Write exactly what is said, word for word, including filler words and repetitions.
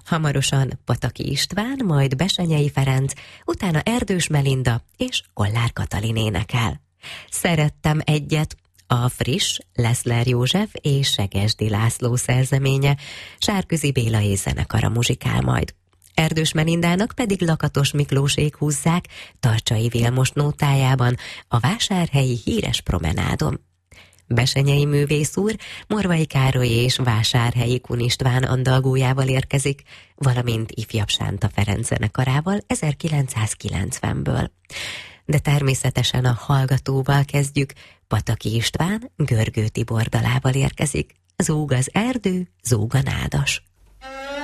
Hamarosan Pataki István, majd Bessenyei Ferenc, utána Erdős Melinda és Kollár Katalin énekel. Szerettem egyet, a friss Leszler József és Segesdi László szerzeménye, Sárközi Béla és zenekara muzsikál majd. Erdős Melindának pedig Lakatos Miklósék húzzák Tarcsai Vilmos nótájában a vásárhelyi híres promenádon. Bessenyei művész úr Morvai Károly és vásárhelyi Kun István andalgójával érkezik, valamint ifjabb Sánta Ferenc zenekarával ezerkilencszázkilencvenből. De természetesen a hallgatóval kezdjük, Pataki István Görgő Tibor dalával érkezik. Zúg az erdő, zúg a nádas.